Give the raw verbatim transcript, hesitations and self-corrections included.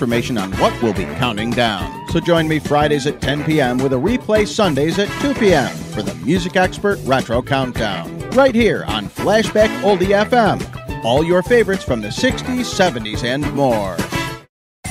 information on what we'll be counting down. So join me Fridays at ten p.m. with a replay Sundays at two p.m. for the Music Expert Retro Countdown. Right here on Flashback Oldie F M. All your favorites from the sixties, seventies, and more.